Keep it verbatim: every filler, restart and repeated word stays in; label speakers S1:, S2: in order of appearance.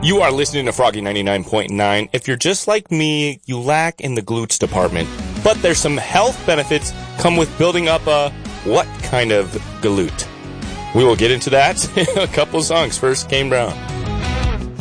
S1: You are listening to Froggy ninety-nine point nine. If you're just like me, you lack in the glutes department. But there's some health benefits come with building up a what kind of glute? We will get into that in a couple songs. First, Kane Brown.